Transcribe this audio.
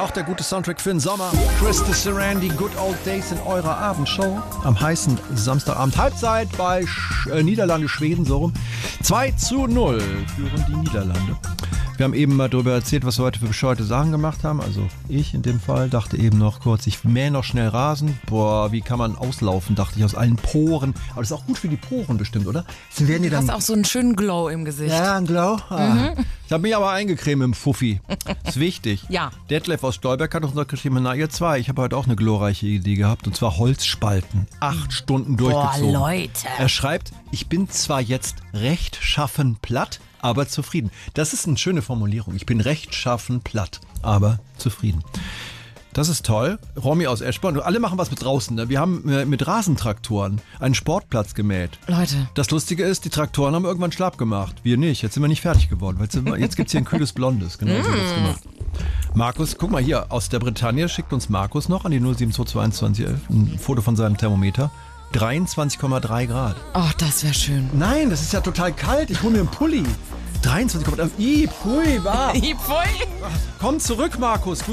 Auch der gute Soundtrack für den Sommer. Krista Sarandon, Good Old Days in eurer Abendshow. Am heißen Samstagabend. Halbzeit bei Niederlande, Schweden, so rum. 2:0 führen die Niederlande. Wir haben eben mal darüber erzählt, was wir heute für bescheuerte Sachen gemacht haben. Also ich in dem Fall dachte eben noch kurz, ich mähe noch schnell Rasen. Boah, wie kann man auslaufen, dachte ich, aus allen Poren. Aber das ist auch gut für die Poren bestimmt, oder? Du hast auch so einen schönen Glow im Gesicht. Ja, ein Glow. Ich habe mich aber eingecremt im Fuffi. Ist wichtig. Ja. Detlef aus Stolberg hat uns noch geschrieben, na ihr zwei, ich habe heute auch eine glorreiche Idee gehabt. Und zwar Holzspalten. 8 Stunden durchgezogen. Boah, Leute. Er schreibt, ich bin zwar jetzt rechtschaffen platt, aber zufrieden. Das ist eine schöne Formulierung. Ich bin rechtschaffen platt, aber zufrieden. Das ist toll. Romy aus Eschborn. Alle machen was mit draußen. Ne? Wir haben mit Rasentraktoren einen Sportplatz gemäht. Leute. Das Lustige ist, die Traktoren haben irgendwann schlapp gemacht. Wir nicht. Jetzt sind wir nicht fertig geworden. Jetzt gibt es hier ein kühles Blondes. Genau so wird's gemacht. Markus, guck mal hier, aus der Bretagne schickt uns Markus noch an die 0722111 ein Foto von seinem Thermometer. 23,3 Grad. Ach, das wäre schön. Nein, das ist ja total kalt. Ich hole mir einen Pulli. 23,3. Pfui, war. Pfui. Komm zurück, Markus.